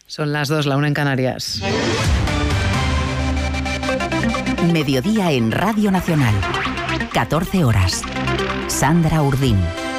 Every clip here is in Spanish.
Son las 2, la 1 en Canarias. Mediodía en Radio Nacional. 14 horas. Sandra Urdín.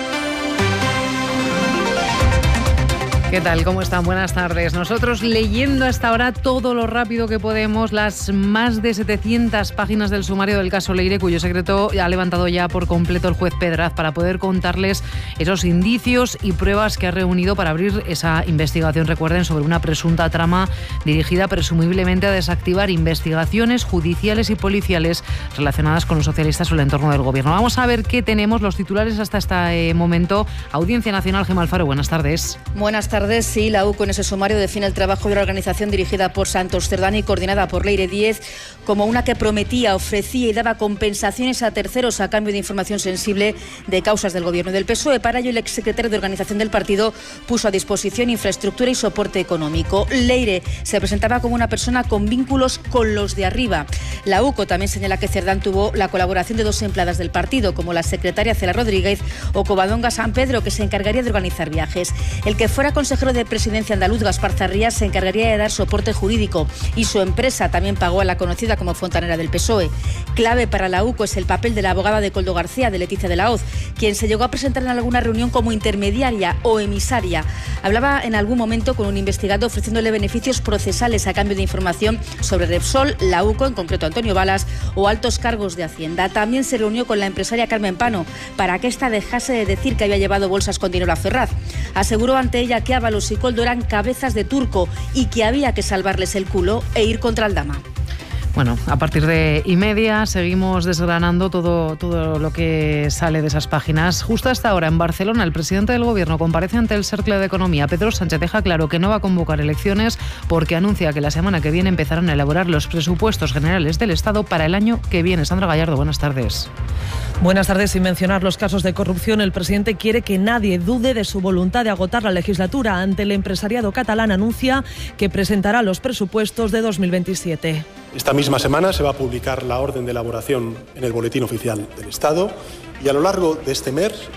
¿Qué tal? ¿Cómo están? Buenas tardes. Nosotros leyendo hasta ahora todo lo rápido que podemos las más de 700 páginas del sumario del caso Leire, cuyo secreto ha levantado ya por completo el juez Pedraz para poder contarles esos indicios y pruebas que ha reunido para abrir esa investigación, recuerden, sobre una presunta trama dirigida presumiblemente a desactivar investigaciones judiciales y policiales relacionadas con los socialistas o el entorno del gobierno. Vamos a ver qué tenemos, los titulares hasta este momento. Audiencia Nacional, Gemma Alfaro, buenas tardes. Buenas tardes. Sí, la UCO en ese sumario define el trabajo de la organización dirigida por Santos Cerdán y coordinada por Leire Díez como una que prometía, ofrecía y daba compensaciones a terceros a cambio de información sensible de causas del gobierno del PSOE. Para ello, el exsecretario de organización del partido puso a disposición infraestructura y soporte económico. Leire se presentaba como una persona con vínculos con los de arriba. La UCO también señala que Cerdán tuvo la colaboración de dos empleadas del partido, como la secretaria Cela Rodríguez o Covadonga San Pedro, que se encargaría de organizar viajes. El que fuera consejero de presidencia andaluz, Gaspar Zarrías, se encargaría de dar soporte jurídico y su empresa también pagó a la conocida como fontanera del PSOE. Clave para la UCO es el papel de la abogada de Koldo García, de Leticia de la Hoz, quien se llegó a presentar en alguna reunión como intermediaria o emisaria. Hablaba en algún momento con un investigado ofreciéndole beneficios procesales a cambio de información sobre Repsol, la UCO, en concreto Antonio Balas, o altos cargos de Hacienda. También se reunió con la empresaria Carmen Pano para que ésta dejase de decir que había llevado bolsas con dinero a Ferraz. Aseguró ante ella que Ábalos y Koldo eran cabezas de turco y que había que salvarles el culo e ir contra Aldama. Bueno, a partir de 1:30 seguimos desgranando todo lo que sale de esas páginas. Justo hasta ahora, en Barcelona, el presidente del Gobierno comparece ante el Cercle de Economía. Pedro Sánchez deja claro que no va a convocar elecciones porque anuncia que la semana que viene empezarán a elaborar los presupuestos generales del Estado para el año que viene. Sandra Gallardo, buenas tardes. Buenas tardes. Sin mencionar los casos de corrupción, el presidente quiere que nadie dude de su voluntad de agotar la legislatura. Ante el empresariado catalán anuncia que presentará los presupuestos de 2027. Esta misma semana se va a publicar la orden de elaboración en el Boletín Oficial del Estado y a lo largo de este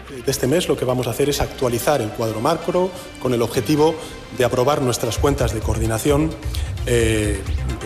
mes lo que vamos a hacer es actualizar el cuadro macro con el objetivo de aprobar nuestras cuentas de coordinación de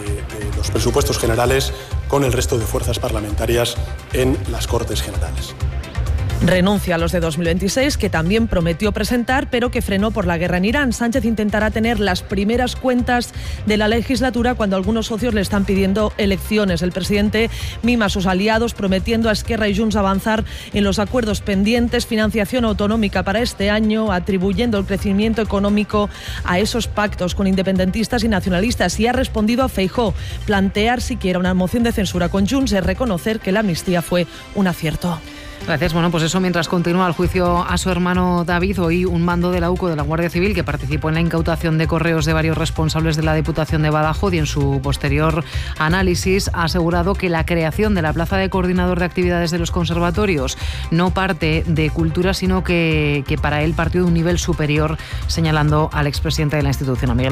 los presupuestos generales con el resto de fuerzas parlamentarias en las Cortes Generales. Renuncia a los de 2026, que también prometió presentar, pero que frenó por la guerra en Irán. Sánchez intentará tener las primeras cuentas de la legislatura cuando algunos socios le están pidiendo elecciones. El presidente mima a sus aliados, prometiendo a Esquerra y Junts avanzar en los acuerdos pendientes, financiación autonómica para este año, atribuyendo el crecimiento económico a esos pactos con independentistas y nacionalistas. Y ha respondido a Feijóo. Plantear siquiera una moción de censura con Junts es reconocer que la amnistía fue un acierto. Gracias. Bueno, pues eso mientras continúa el juicio a su hermano David. Hoy un mando de la UCO de la Guardia Civil que participó en la incautación de correos de varios responsables de la Diputación de Badajoz y en su posterior análisis ha asegurado que la creación de la plaza de coordinador de actividades de los conservatorios no parte de cultura, sino que para él partió de un nivel superior, señalando al expresidente de la institución, a Miguel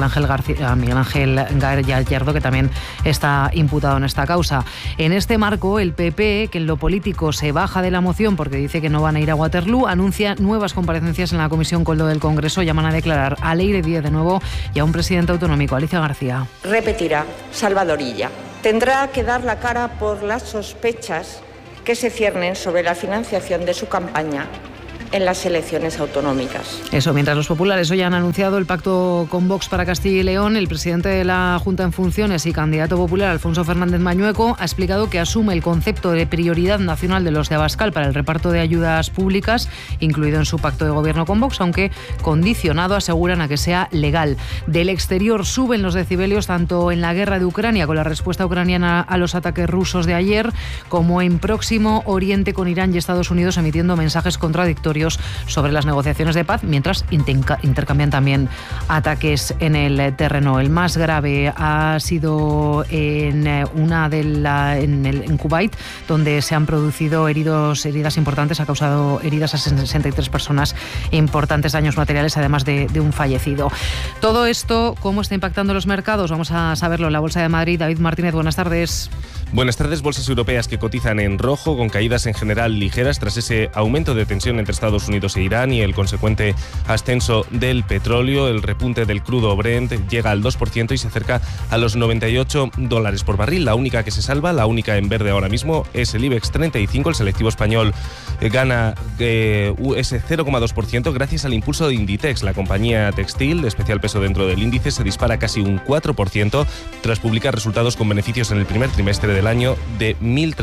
Ángel Gallardo, que también está imputado en esta causa. En este marco, el PP, que en lo político se baja de la moción porque dice que no van a ir a Waterloo, anuncia nuevas comparecencias en la Comisión Koldo del Congreso. Llaman a declarar a Leire Díez de nuevo y a un presidente autonómico, Alicia García. Repetirá, Salvadorilla. Tendrá que dar la cara por las sospechas que se ciernen sobre la financiación de su campaña en las elecciones autonómicas. Eso, mientras los populares hoy han anunciado el pacto con Vox para Castilla y León, el presidente de la Junta en funciones y candidato popular, Alfonso Fernández Mañueco, ha explicado que asume el concepto de prioridad nacional de los de Abascal para el reparto de ayudas públicas, incluido en su pacto de gobierno con Vox, aunque condicionado, aseguran, a que sea legal. Del exterior suben los decibelios tanto en la guerra de Ucrania, con la respuesta ucraniana a los ataques rusos de ayer, como en Próximo Oriente, con Irán y Estados Unidos emitiendo mensajes contradictorios sobre las negociaciones de paz, mientras intercambian también ataques en el terreno. El más grave ha sido en Kuwait, donde se han producido heridas importantes, ha causado heridas a 63 personas, importantes daños materiales, además de un fallecido. Todo esto, ¿cómo está impactando los mercados? Vamos a saberlo en la Bolsa de Madrid. David Martínez, buenas tardes. Buenas tardes. Bolsas europeas que cotizan en rojo, con caídas en general ligeras tras ese aumento de tensión entre Estados Unidos e Irán y el consecuente ascenso del petróleo. El repunte del crudo Brent llega al 2% y se acerca a los $98 por barril. La única que se salva, la única en verde ahora mismo, es el IBEX 35. El selectivo español gana ese 0,2% gracias al impulso de Inditex. La compañía textil, de especial peso dentro del índice, se dispara casi un 4% tras publicar resultados con beneficios en el primer trimestre del año de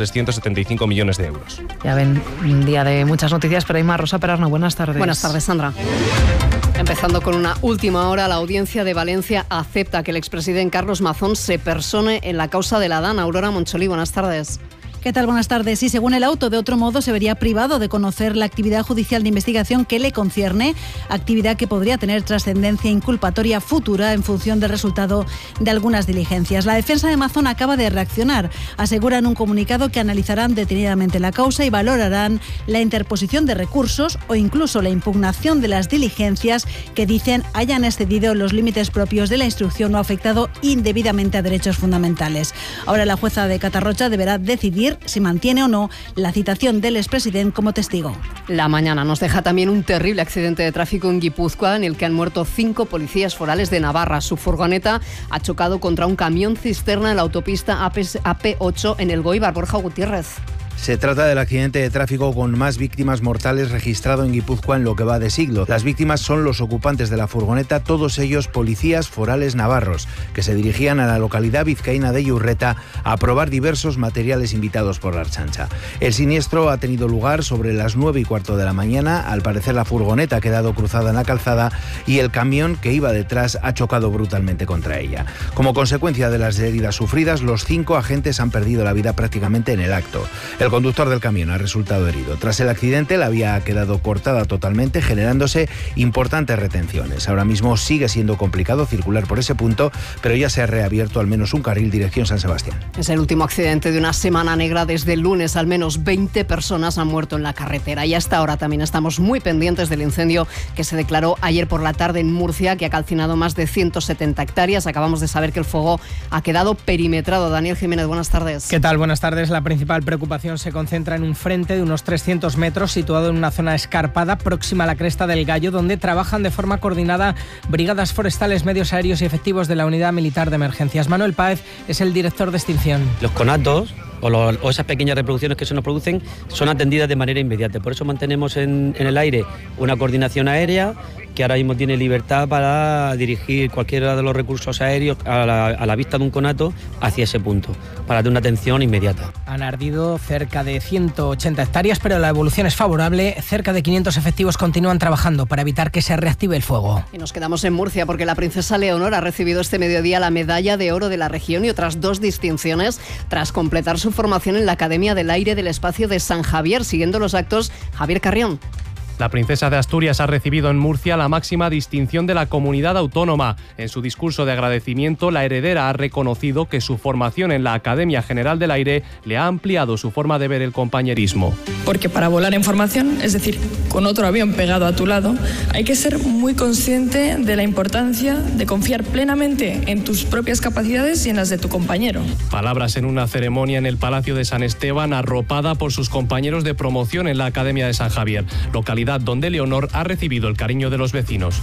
1.375 millones de euros. Ya ven, un día de muchas noticias, pero hay más. Rosa Perarno, buenas tardes. Buenas tardes, Sandra. Empezando con una última hora, la Audiencia de Valencia acepta que el expresidente Carlos Mazón se persone en la causa de la DAN. Aurora Moncholí, buenas tardes. ¿Qué tal? Buenas tardes. Sí, según el auto, de otro modo se vería privado de conocer la actividad judicial de investigación que le concierne, actividad que podría tener trascendencia inculpatoria futura en función del resultado de algunas diligencias. La defensa de Mazón acaba de reaccionar. Asegura en un comunicado que analizarán detenidamente la causa y valorarán la interposición de recursos o incluso la impugnación de las diligencias que dicen hayan excedido los límites propios de la instrucción o afectado indebidamente a derechos fundamentales. Ahora la jueza de Catarrocha deberá decidir si mantiene o no la citación del expresidente como testigo. La mañana nos deja también un terrible accidente de tráfico en Guipúzcoa en el que han muerto 5 policías forales de Navarra. Su furgoneta ha chocado contra un camión cisterna en la autopista AP8 en Elgoibar. Borja Gutiérrez. Se trata del accidente de tráfico con más víctimas mortales registrado en Guipúzcoa en lo que va de siglo. Las víctimas son los ocupantes de la furgoneta, todos ellos policías forales navarros, que se dirigían a la localidad vizcaína de Iurreta a probar diversos materiales invitados por la Ertzaintza. El siniestro ha tenido lugar sobre las 9:15 de la mañana. Al parecer la furgoneta ha quedado cruzada en la calzada y el camión que iba detrás ha chocado brutalmente contra ella. Como consecuencia de las heridas sufridas, los 5 agentes han perdido la vida prácticamente en el acto. El conductor del camión ha resultado herido. Tras el accidente, la vía ha quedado cortada totalmente, generándose importantes retenciones. Ahora mismo sigue siendo complicado circular por ese punto, pero ya se ha reabierto al menos un carril dirección San Sebastián. Es el último accidente de una semana negra. Desde el lunes, al menos 20 personas han muerto en la carretera. Y hasta ahora también estamos muy pendientes del incendio que se declaró ayer por la tarde en Murcia, que ha calcinado más de 170 hectáreas. Acabamos de saber que el fuego ha quedado perimetrado. Daniel Jiménez, buenas tardes. ¿Qué tal? Buenas tardes. La principal preocupación se concentra en un frente de unos 300 metros situado en una zona escarpada próxima a la Cresta del Gallo, donde trabajan de forma coordinada brigadas forestales, medios aéreos y efectivos de la Unidad Militar de Emergencias. Manuel Páez es el director de extinción. Los conatos o esas pequeñas reproducciones que se nos producen son atendidas de manera inmediata. Por eso mantenemos en el aire una coordinación aérea que ahora mismo tiene libertad para dirigir cualquiera de los recursos aéreos a la vista de un conato hacia ese punto, para dar una atención inmediata. Han ardido cerca de 180 hectáreas, pero la evolución es favorable. Cerca de 500 efectivos continúan trabajando para evitar que se reactive el fuego. Y nos quedamos en Murcia porque la princesa Leonor ha recibido este mediodía la medalla de oro de la región y otras 2 distinciones tras completar su formación en la Academia del Aire del Espacio de San Javier. Siguiendo los actos, Javier Carrión. La princesa de Asturias ha recibido en Murcia la máxima distinción de la comunidad autónoma. En su discurso de agradecimiento, la heredera ha reconocido que su formación en la Academia General del Aire le ha ampliado su forma de ver el compañerismo. Porque para volar en formación, es decir, con otro avión pegado a tu lado, hay que ser muy consciente de la importancia de confiar plenamente en tus propias capacidades y en las de tu compañero. Palabras en una ceremonia en el Palacio de San Esteban, arropada por sus compañeros de promoción en la Academia de San Javier, localidad donde Leonor ha recibido el cariño de los vecinos.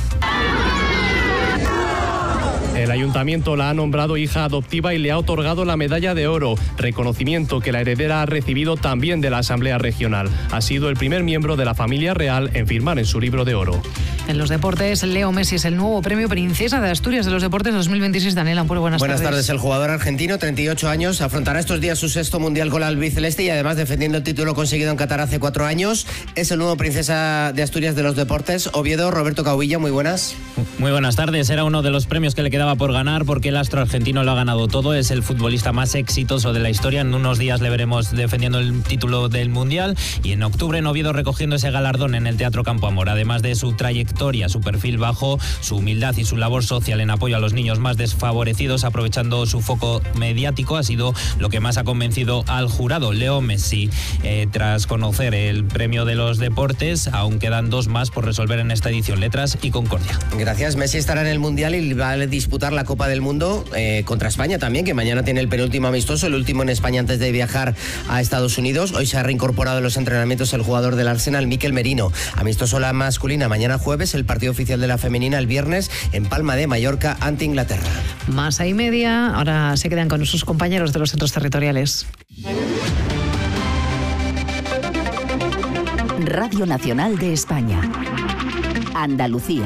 El ayuntamiento la ha nombrado hija adoptiva y le ha otorgado la medalla de oro, reconocimiento que la heredera ha recibido también de la Asamblea Regional. Ha sido el primer miembro de la familia real en firmar en su libro de oro. En los deportes, Leo Messi es el nuevo premio Princesa de Asturias de los Deportes 2026. Daniel Ampuero, buenas tardes. Buenas tardes. El jugador argentino, 38 años, afrontará estos días su 6º Mundial con la albiceleste y además defendiendo el título conseguido en Qatar hace 4 años. Es el nuevo Princesa de Asturias de los Deportes. Oviedo, Roberto Caubilla, muy buenas. Muy buenas tardes. Era uno de los premios que le quedaba por ganar porque el astro argentino lo ha ganado todo. Es el futbolista más exitoso de la historia. En unos días le veremos defendiendo el título del Mundial y en octubre en Oviedo recogiendo ese galardón en el Teatro Campo Amor. Además de su trayectoria trayectoria, su perfil bajo, su humildad y su labor social en apoyo a los niños más desfavorecidos, aprovechando su foco mediático, ha sido lo que más ha convencido al jurado. Leo Messi, tras conocer el premio de los deportes, aún quedan 2 más por resolver en esta edición: letras y concordia. Gracias. Messi estará en el Mundial y va a disputar la Copa del Mundo contra España también, que mañana tiene el penúltimo amistoso, el último en España antes de viajar a Estados Unidos. Hoy se ha reincorporado en los entrenamientos el jugador del Arsenal, Mikel Merino. Amistoso la masculina mañana jueves, el partido oficial de la femenina el viernes en Palma de Mallorca ante Inglaterra. Más a y media, ahora se quedan con nuestros compañeros de los centros territoriales. Radio Nacional de España. Andalucía.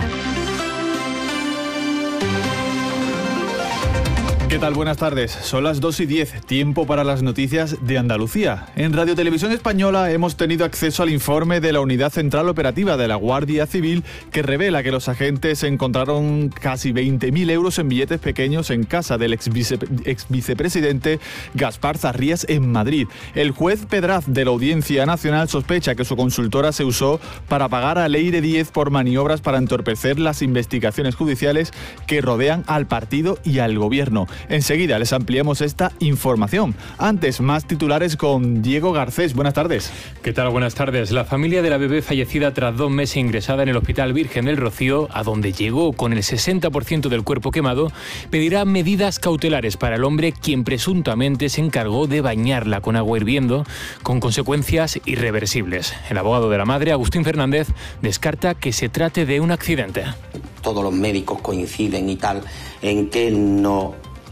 ¿Qué tal? Buenas tardes. Son las 2:10, tiempo para las noticias de Andalucía. En Radio Televisión Española hemos tenido acceso al informe de la Unidad Central Operativa de la Guardia Civil, que revela que los agentes encontraron casi 20.000 euros en billetes pequeños en casa del ex vicepresidente Gaspar Zarrías en Madrid. El juez Pedraz de la Audiencia Nacional sospecha que su consultora se usó para pagar a Leire Díez por maniobras para entorpecer las investigaciones judiciales que rodean al partido y al gobierno. Enseguida les ampliamos esta información. Antes, más titulares con Diego Garcés. Buenas tardes. ¿Qué tal? Buenas tardes. La familia de la bebé fallecida tras 2 meses ingresada en el Hospital Virgen del Rocío, a donde llegó con el 60% del cuerpo quemado, pedirá medidas cautelares para el hombre quien presuntamente se encargó de bañarla con agua hirviendo, con consecuencias irreversibles. El abogado de la madre, Agustín Fernández, descarta que se trate de un accidente. Todos los médicos coinciden y tal en que no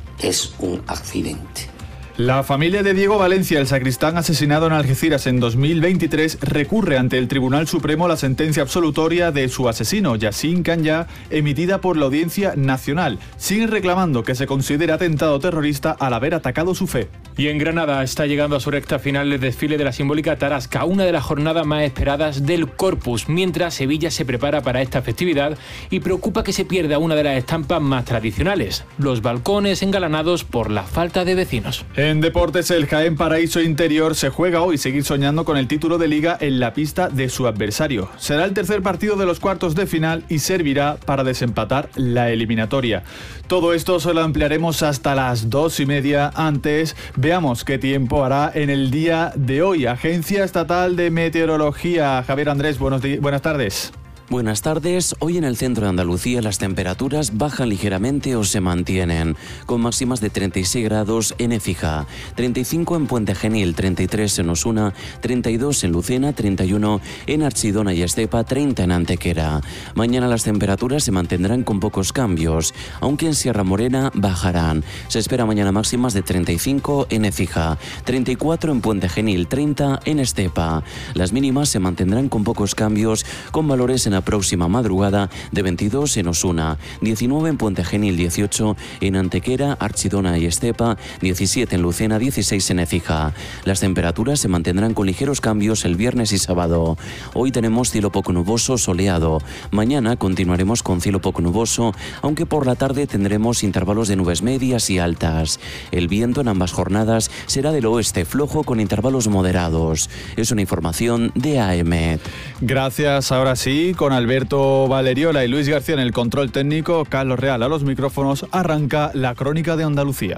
es un accidente. La familia de Diego Valencia, el sacristán asesinado en Algeciras en 2023, recurre ante el Tribunal Supremo la sentencia absolutoria de su asesino, Yassin Kanya, emitida por la Audiencia Nacional. Siguen reclamando que se considere atentado terrorista al haber atacado su fe. Y en Granada está llegando a su recta final el desfile de la simbólica Tarasca, una de las jornadas más esperadas del Corpus, mientras Sevilla se prepara para esta festividad y preocupa que se pierda una de las estampas más tradicionales, los balcones engalanados por la falta de vecinos. En deportes, el Jaén Paraíso Interior se juega hoy seguir soñando con el título de Liga en la pista de su adversario. Será el tercer partido de los cuartos de final y servirá para desempatar la eliminatoria. Todo esto se lo ampliaremos hasta las 2:30. Antes, veamos qué tiempo hará en el día de hoy. Agencia Estatal de Meteorología. Javier Andrés, buenas tardes. Buenas tardes. Hoy en el centro de Andalucía las temperaturas bajan ligeramente o se mantienen, con máximas de 36 grados en Écija, 35 en Puente Genil, 33 en Osuna, 32 en Lucena, 31 en Archidona y Estepa, 30 en Antequera. Mañana las temperaturas se mantendrán con pocos cambios, aunque en Sierra Morena bajarán. Se espera mañana máximas de 35 en Écija, 34 en Puente Genil, 30 en Estepa. Las mínimas se mantendrán con pocos cambios, con valores en la próxima madrugada de 22 en Osuna, 19 en Puente Genil, 18 en Antequera, Archidona y Estepa, 17 en Lucena, 16 en Écija. Las temperaturas se mantendrán con ligeros cambios el viernes y sábado. Hoy tenemos cielo poco nuboso, soleado. Mañana continuaremos con cielo poco nuboso, aunque por la tarde tendremos intervalos de nubes medias y altas. El viento en ambas jornadas será del oeste, flojo con intervalos moderados. Es una información de AEMET. Gracias, ahora sí, con Alberto Valeriola y Luis García en el control técnico, Carlos Real a los micrófonos, arranca la Crónica de Andalucía.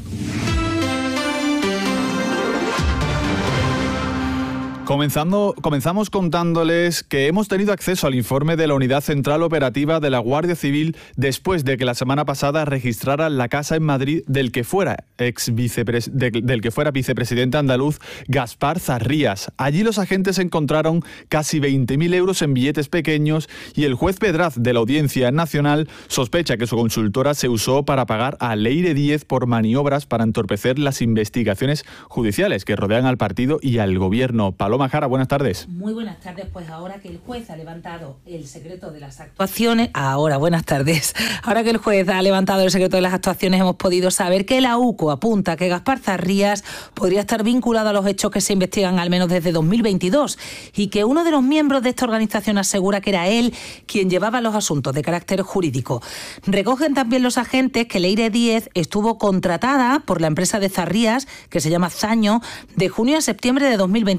Comenzamos contándoles que hemos tenido acceso al informe de la Unidad Central Operativa de la Guardia Civil después de que la semana pasada registrara la casa en Madrid del que fuera vicepresidente andaluz Gaspar Zarrías. Allí los agentes encontraron casi 20.000 euros en billetes pequeños y el juez Pedraz de la Audiencia Nacional sospecha que su consultora se usó para pagar a Leire Díez por maniobras para entorpecer las investigaciones judiciales que rodean al partido y al gobierno. Paloma Jara, buenas tardes. Muy buenas tardes. Pues ahora que el juez ha levantado el secreto de las actuaciones... Buenas tardes. Ahora que el juez ha levantado el secreto de las actuaciones, hemos podido saber que la UCO apunta que Gaspar Zarrías podría estar vinculado a los hechos que se investigan al menos desde 2022 y que uno de los miembros de esta organización asegura que era él quien llevaba los asuntos de carácter jurídico. Recogen también los agentes que Leire Díez estuvo contratada por la empresa de Zarrías, que se llama Zaño, de junio a septiembre de 2024 y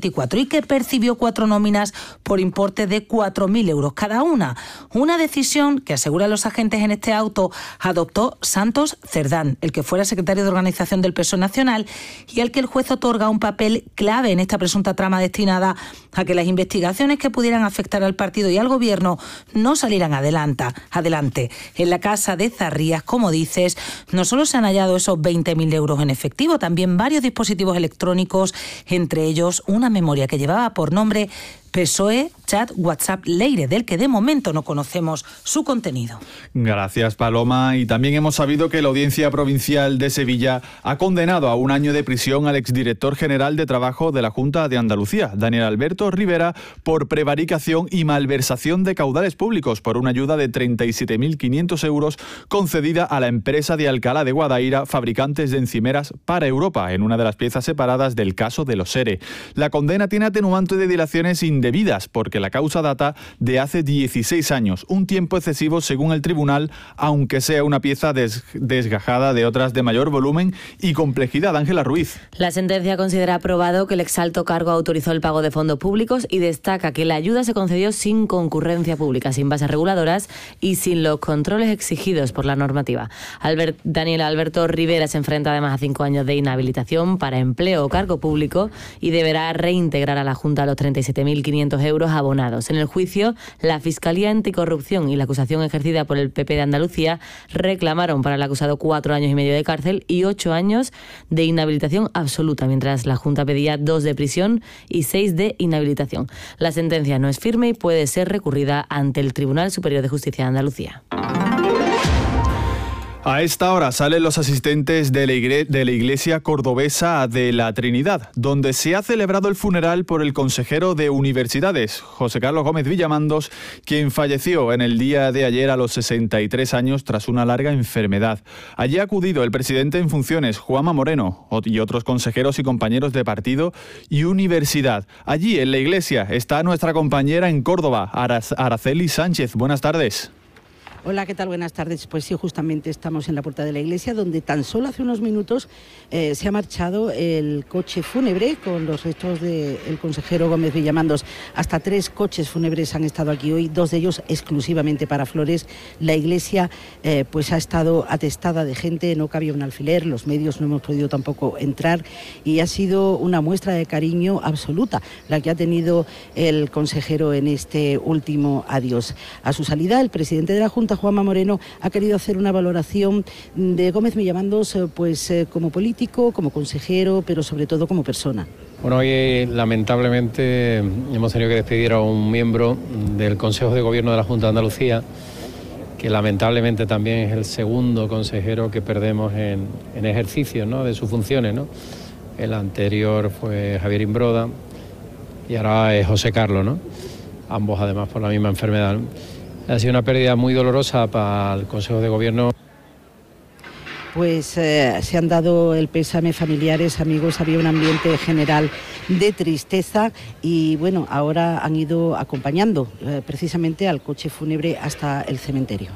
y que percibió 4 nóminas por importe de 4.000 euros cada una. Una decisión que, aseguran los agentes en este auto, adoptó Santos Cerdán, el que fuera secretario de organización del PSOE nacional y al que el juez otorga un papel clave en esta presunta trama destinada a que las investigaciones que pudieran afectar al partido y al gobierno no salieran adelante. En la casa de Zarrías, como dices, no solo se han hallado esos 20.000 euros en efectivo, también varios dispositivos electrónicos, entre ellos una memoria que llevaba por nombre PSOE Chat WhatsApp Leire, del que de momento no conocemos su contenido. Gracias, Paloma. Y también hemos sabido que la Audiencia Provincial de Sevilla ha condenado a 1 año de prisión al exdirector general de Trabajo de la Junta de Andalucía, Daniel Alberto Rivera, por prevaricación y malversación de caudales públicos por una ayuda de 37.500 euros concedida a la empresa de Alcalá de Guadaira, fabricantes de encimeras para Europa, en una de las piezas separadas del caso de los ERE. La condena tiene atenuante de dilaciones indebidas porque la causa data de hace 16 años, un tiempo excesivo según el tribunal, aunque sea una pieza desgajada de otras de mayor volumen y complejidad. Ángela Ruiz. La sentencia considera aprobado que el exalto cargo autorizó el pago de fondos públicos y destaca que la ayuda se concedió sin concurrencia pública, sin bases reguladoras y sin los controles exigidos por la normativa. Daniel Alberto Rivera se enfrenta además a 5 años de inhabilitación para empleo o cargo público y deberá reintegrar a la Junta los 37.500 euros abonados. En el juicio, la Fiscalía Anticorrupción y la acusación ejercida por el PP de Andalucía reclamaron para el acusado 4 años y medio de cárcel y 8 años de inhabilitación absoluta, mientras la Junta pedía 2 de prisión y 6 de inhabilitación. La sentencia no es firme y puede ser recurrida ante el Tribunal Superior de Justicia de Andalucía. A esta hora salen los asistentes de la iglesia cordobesa de la Trinidad, donde se ha celebrado el funeral por el consejero de Universidades, José Carlos Gómez Villamandos, quien falleció en el día de ayer a los 63 años tras una larga enfermedad. Allí ha acudido el presidente en funciones, Juanma Moreno, y otros consejeros y compañeros de partido y universidad. Allí, en la iglesia, está nuestra compañera en Córdoba, Araceli Sánchez. Buenas tardes. Hola, ¿qué tal? Buenas tardes. Pues sí, justamente estamos en la puerta de la iglesia, donde tan solo hace unos minutos se ha marchado el coche fúnebre con los restos del consejero Gómez Villamandos. Hasta 3 coches fúnebres han estado aquí hoy, 2 de ellos exclusivamente para flores. La iglesia pues ha estado atestada de gente, no cabía un alfiler, los medios no hemos podido tampoco entrar y ha sido una muestra de cariño absoluta la que ha tenido el consejero en este último adiós. A su salida, el presidente de la Junta, Juanma Moreno, ha querido hacer una valoración de Gómez Villamandos como político, como consejero, pero sobre todo como persona. Bueno, hoy lamentablemente hemos tenido que despedir a un miembro del Consejo de Gobierno de la Junta de Andalucía, que lamentablemente también es el segundo consejero que perdemos en ejercicio, ¿no?, de sus funciones, ¿no? El anterior fue Javier Imbroda y ahora es José Carlos, ¿no? Ambos además por la misma enfermedad, ¿no? Ha sido una pérdida muy dolorosa para el Consejo de Gobierno. Pues se han dado el pésame familiares, amigos, había un ambiente general de tristeza y bueno, ahora han ido acompañando precisamente al coche fúnebre hasta el cementerio.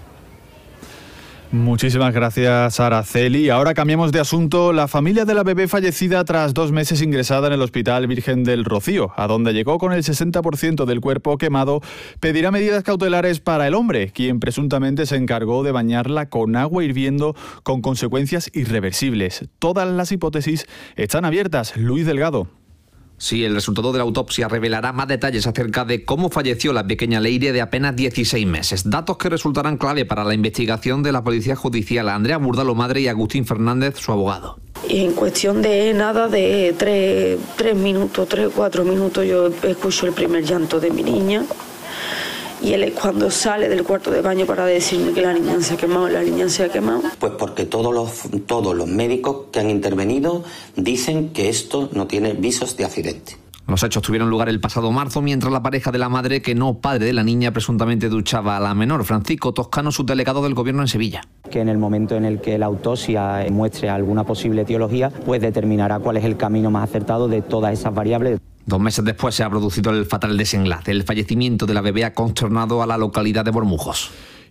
Muchísimas gracias, Araceli. Ahora cambiamos de asunto. La familia de la bebé fallecida tras 2 meses ingresada en el Hospital Virgen del Rocío, a donde llegó con el 60% del cuerpo quemado, pedirá medidas cautelares para el hombre, quien presuntamente se encargó de bañarla con agua hirviendo con consecuencias irreversibles. Todas las hipótesis están abiertas. Luis Delgado. Sí, el resultado de la autopsia revelará más detalles acerca de cómo falleció la pequeña Leire de apenas 16 meses. Datos que resultarán clave para la investigación de la Policía Judicial. Andrea Burdalo, madre, y Agustín Fernández, su abogado. Y en cuestión de nada, de 3 minutos, 4 minutos, yo escucho el primer llanto de mi niña. Y él es cuando sale del cuarto de baño para decirme que la niña se ha quemado, Pues porque todos los médicos que han intervenido dicen que esto no tiene visos de accidente. Los hechos tuvieron lugar el pasado marzo, mientras la pareja de la madre, que no padre de la niña, presuntamente duchaba a la menor. Francisco Toscano, subdelegado del Gobierno en Sevilla. Que en el momento en el que la autopsia muestre alguna posible etiología, pues determinará cuál es el camino más acertado de todas esas variables. 2 meses después se ha producido el fatal desenlace. El fallecimiento de la bebé ha consternado a la localidad de Bormujos.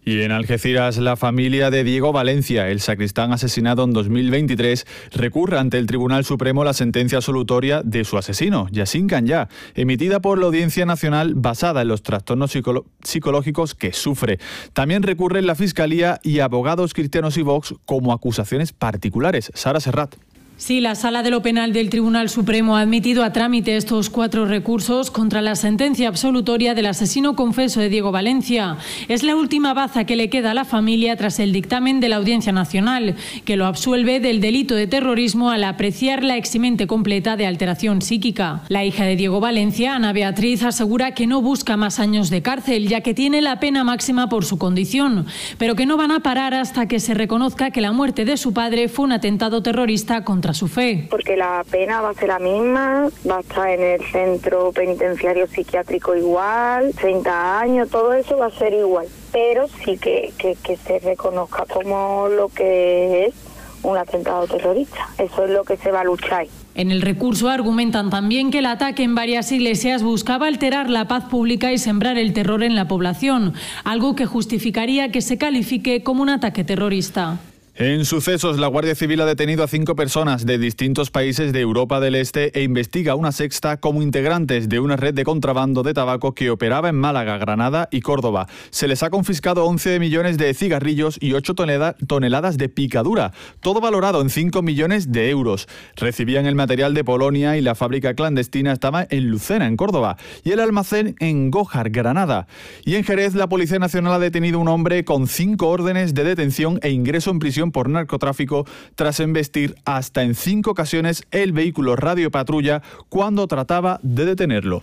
Y en Algeciras, la familia de Diego Valencia, el sacristán asesinado en 2023, recurre ante el Tribunal Supremo la sentencia absolutoria de su asesino, Yassin Kanyà, emitida por la Audiencia Nacional basada en los trastornos psicológicos que sufre. También recurren la Fiscalía y abogados cristianos y Vox como acusaciones particulares. Sara Serrat. Sí, la Sala de lo Penal del Tribunal Supremo ha admitido a trámite estos 4 recursos contra la sentencia absolutoria del asesino confeso de Diego Valencia. Es la última baza que le queda a la familia tras el dictamen de la Audiencia Nacional, que lo absuelve del delito de terrorismo al apreciar la eximente completa de alteración psíquica. La hija de Diego Valencia, Ana Beatriz, asegura que no busca más años de cárcel, ya que tiene la pena máxima por su condición, pero que no van a parar hasta que se reconozca que la muerte de su padre fue un atentado terrorista contra su fe. Porque la pena va a ser la misma, va a estar en el centro penitenciario psiquiátrico igual, 30 años, todo eso va a ser igual. Pero sí que se reconozca como lo que es un atentado terrorista. Eso es lo que se va a luchar. En el recurso argumentan también que el ataque en varias iglesias buscaba alterar la paz pública y sembrar el terror en la población, algo que justificaría que se califique como un ataque terrorista. En sucesos, la Guardia Civil ha detenido a 5 personas de distintos países de Europa del Este e investiga a una sexta como integrantes de una red de contrabando de tabaco que operaba en Málaga, Granada y Córdoba. Se les ha confiscado 11 millones de cigarrillos y 8 toneladas de picadura, todo valorado en 5 millones de euros. Recibían el material de Polonia y la fábrica clandestina estaba en Lucena, en Córdoba, y el almacén en Gójar, Granada. Y en Jerez, la Policía Nacional ha detenido a un hombre con 5 órdenes de detención e ingreso en prisión por narcotráfico tras embestir hasta en 5 ocasiones el vehículo Radio Patrulla cuando trataba de detenerlo.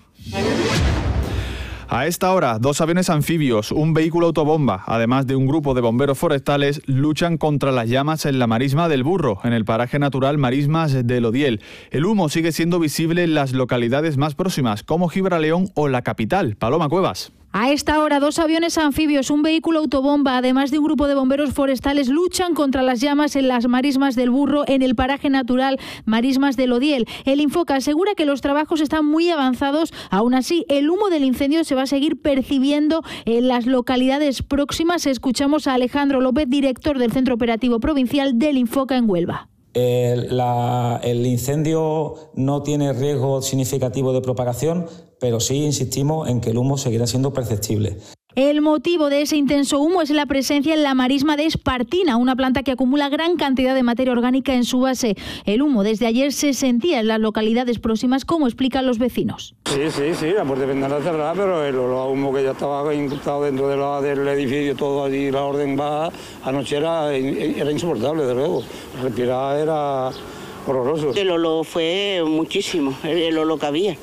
A esta hora, 2 aviones anfibios, un vehículo autobomba, además de un grupo de bomberos forestales, luchan contra las llamas en la marisma del Burro, en el paraje natural Marismas del Odiel. El humo sigue siendo visible en las localidades más próximas, como Gibraleón o la capital, Paloma Cuevas. A esta hora, 2 aviones anfibios, un vehículo autobomba, además de un grupo de bomberos forestales, luchan contra las llamas en las marismas del Burro, en el paraje natural Marismas del Odiel. El Infoca asegura que los trabajos están muy avanzados. Aún así, el humo del incendio se va a seguir percibiendo en las localidades próximas. Escuchamos a Alejandro López, director del Centro Operativo Provincial del Infoca en Huelva. El incendio no tiene riesgo significativo de propagación, pero sí insistimos en que el humo seguirá siendo perceptible. El motivo de ese intenso humo es la presencia en la marisma de Espartina, una planta que acumula gran cantidad de materia orgánica en su base. El humo desde ayer se sentía en las localidades próximas, como explican los vecinos. Sí, la puerta de ventana cerrada, pero el olor a humo que ya estaba incrustado dentro del edificio, todo allí, la orden baja, anoche era insoportable, desde luego. Respirar era horroroso. El olor fue muchísimo, el olor que había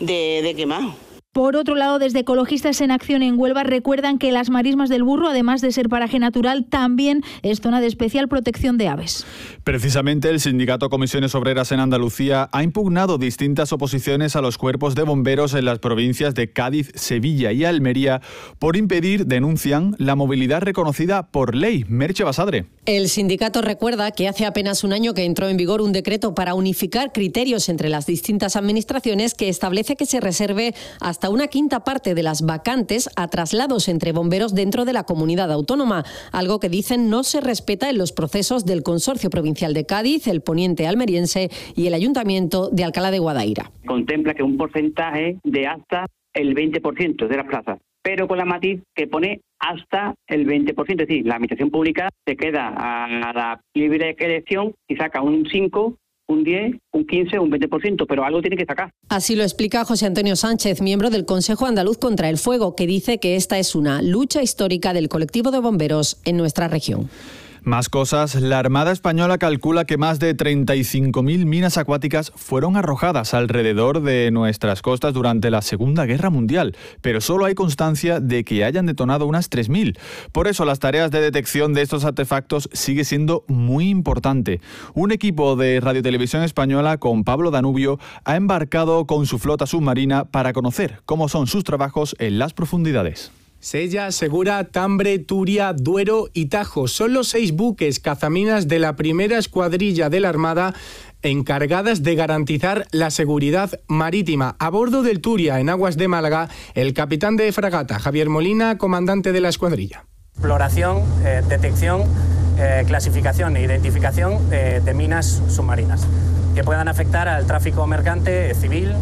de quemado. Por otro lado, desde Ecologistas en Acción en Huelva recuerdan que las marismas del Burro, además de ser paraje natural, también es zona de especial protección de aves. Precisamente el sindicato Comisiones Obreras en Andalucía ha impugnado distintas oposiciones a los cuerpos de bomberos en las provincias de Cádiz, Sevilla y Almería por impedir, denuncian, la movilidad reconocida por ley. Merche Basadre. El sindicato recuerda que hace apenas un año que entró en vigor un decreto para unificar criterios entre las distintas administraciones que establece que se reserve hasta una quinta parte de las vacantes a traslados entre bomberos dentro de la comunidad autónoma, algo que dicen no se respeta en los procesos del Consorcio Provincial de Cádiz, el Poniente Almeriense y el Ayuntamiento de Alcalá de Guadaira. Contempla que un porcentaje de hasta el 20% de las plazas, pero con la matiz que pone hasta el 20%, es decir, la administración pública se queda a la libre elección y saca un 5%, un 10, un 15, un 20%, pero algo tiene que sacar. Así lo explica José Antonio Sánchez, miembro del Consejo Andaluz contra el Fuego, que dice que esta es una lucha histórica del colectivo de bomberos en nuestra región. Más cosas, la Armada Española calcula que más de 35.000 minas acuáticas fueron arrojadas alrededor de nuestras costas durante la Segunda Guerra Mundial, pero solo hay constancia de que hayan detonado unas 3.000. Por eso las tareas de detección de estos artefactos sigue siendo muy importante. Un equipo de Radio Televisión Española con Pablo Danubio ha embarcado con su flota submarina para conocer cómo son sus trabajos en las profundidades. Sella, Segura, Tambre, Turia, Duero y Tajo son los 6 buques cazaminas de la primera escuadrilla de la Armada encargadas de garantizar la seguridad marítima. A bordo del Turia, en aguas de Málaga, el capitán de fragata, Javier Molina, comandante de la escuadrilla. Exploración, detección, clasificación e identificación de minas submarinas que puedan afectar al tráfico mercante, civil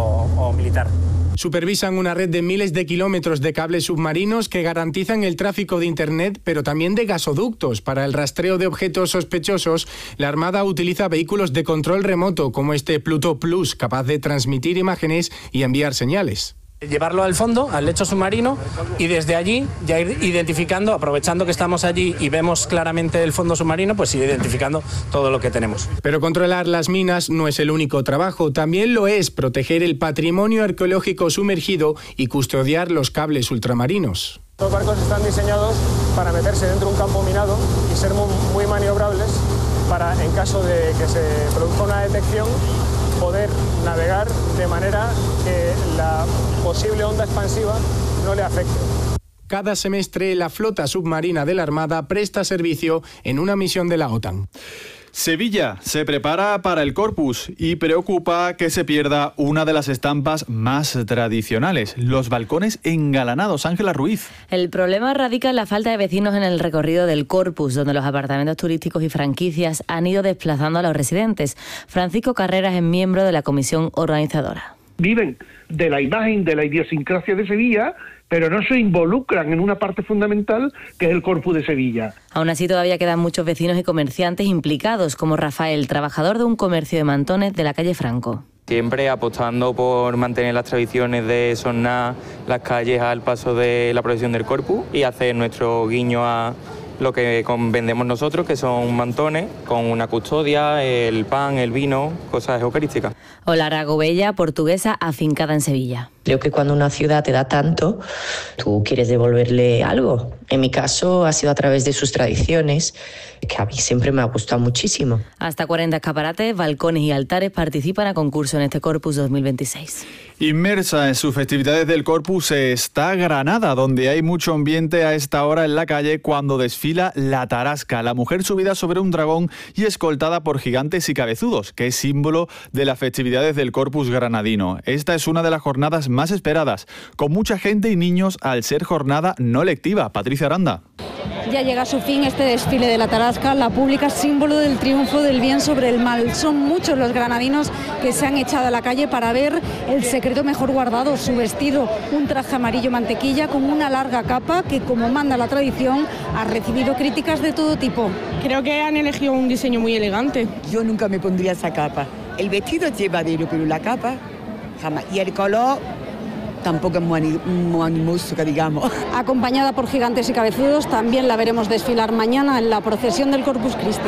o militar. Supervisan una red de miles de kilómetros de cables submarinos que garantizan el tráfico de Internet, pero también de gasoductos. Para el rastreo de objetos sospechosos, la Armada utiliza vehículos de control remoto como este Pluto Plus, capaz de transmitir imágenes y enviar señales. Llevarlo al fondo, al lecho submarino, y desde allí ya ir identificando, aprovechando que estamos allí y vemos claramente el fondo submarino, pues ir identificando todo lo que tenemos. Pero controlar las minas no es el único trabajo, también lo es proteger el patrimonio arqueológico sumergido y custodiar los cables ultramarinos. Los barcos están diseñados para meterse dentro de un campo minado y ser muy maniobrables para, en caso de que se produzca una detección, poder navegar de manera que la posible onda expansiva no le afecte. Cada semestre la flota submarina de la Armada presta servicio en una misión de la OTAN. Sevilla se prepara para el Corpus y preocupa que se pierda una de las estampas más tradicionales, los balcones engalanados. Ángela Ruiz. El problema radica en la falta de vecinos en el recorrido del Corpus, donde los apartamentos turísticos y franquicias han ido desplazando a los residentes. Francisco Carreras es miembro de la comisión organizadora. Viven de la imagen, de la idiosincrasia de Sevilla, pero no se involucran en una parte fundamental que es el Corpus de Sevilla. Aún así todavía quedan muchos vecinos y comerciantes implicados, como Rafael, trabajador de un comercio de mantones de la calle Franco. Siempre apostando por mantener las tradiciones de sonar las calles al paso de la procesión del Corpus y hacer nuestro guiño a lo que vendemos nosotros, que son mantones, con una custodia, el pan, el vino, cosas eucarísticas. Hola, Ragobella, portuguesa afincada en Sevilla. Creo que cuando una ciudad te da tanto, tú quieres devolverle algo. En mi caso ha sido a través de sus tradiciones, que a mí siempre me ha gustado muchísimo. Hasta 40 escaparates, balcones y altares participan a concurso en este Corpus 2026. Inmersa en sus festividades del Corpus está Granada, donde hay mucho ambiente a esta hora en la calle cuando desfila la Tarasca, la mujer subida sobre un dragón y escoltada por gigantes y cabezudos, que es símbolo de las festividades del Corpus granadino. Esta es una de las jornadas más esperadas, con mucha gente y niños al ser jornada no lectiva. Patricia Aranda. Ya llega a su fin este desfile de la Tarasca, la pública símbolo del triunfo del bien sobre el mal. Son muchos los granadinos que se han echado a la calle para ver el secreto mejor guardado, su vestido, un traje amarillo mantequilla con una larga capa que, como manda la tradición, ha recibido críticas de todo tipo. Creo que han elegido un diseño muy elegante. Yo nunca me pondría esa capa. El vestido es llevadero, pero la capa jamás. Y el color tampoco es muy animoso, que digamos. Acompañada por gigantes y cabezudos, también la veremos desfilar mañana en la procesión del Corpus Christi.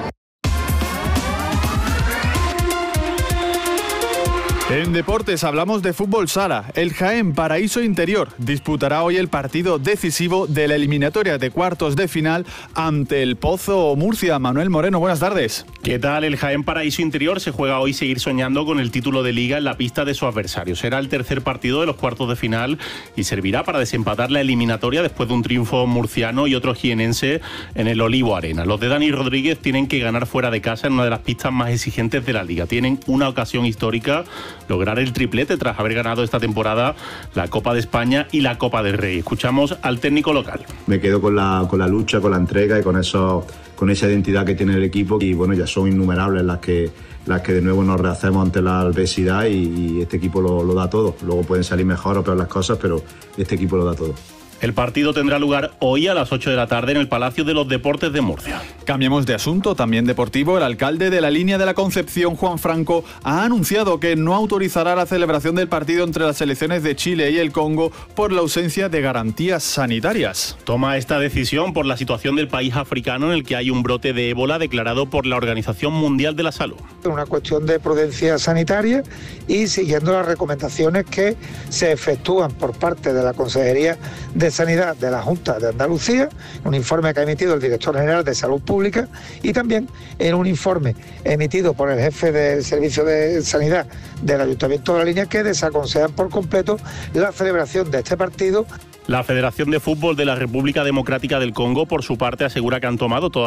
En deportes hablamos de fútbol sala. El Jaén Paraíso Interior disputará hoy el partido decisivo de la eliminatoria de cuartos de final ante el Pozo Murcia. Manuel Moreno, buenas tardes. ¿Qué tal? El Jaén Paraíso Interior se juega hoy seguir soñando con el título de Liga en la pista de su adversario. Será el tercer partido de los cuartos de final y servirá para desempatar la eliminatoria después de un triunfo murciano y otro jienense en el Olivo Arena. Los de Dani Rodríguez tienen que ganar fuera de casa en una de las pistas más exigentes de la Liga. Tienen una ocasión histórica: lograr el triplete tras haber ganado esta temporada la Copa de España y la Copa del Rey. Escuchamos al técnico local. Me quedo con la lucha, con la entrega y con esa identidad que tiene el equipo, y bueno, ya son innumerables las que de nuevo nos rehacemos ante la adversidad, y este equipo lo da todo. Luego pueden salir mejor o peor las cosas, pero este equipo lo da todo. El partido tendrá lugar hoy a las 8 de la tarde en el Palacio de los Deportes de Murcia. Cambiemos de asunto, también deportivo. El alcalde de la Línea de la Concepción, Juan Franco, ha anunciado que no autorizará la celebración del partido entre las selecciones de Chile y el Congo por la ausencia de garantías sanitarias. Toma esta decisión por la situación del país africano en el que hay un brote de ébola declarado por la Organización Mundial de la Salud. Una cuestión de prudencia sanitaria y siguiendo las recomendaciones que se efectúan por parte de la Consejería de Sanidad de la Junta de Andalucía, un informe que ha emitido el director general de Salud Pública, y también en un informe emitido por el jefe del Servicio de Sanidad del Ayuntamiento de la Línea, que desaconsejan por completo la celebración de este partido. La Federación de Fútbol de la República Democrática del Congo, por su parte, asegura que han tomado todas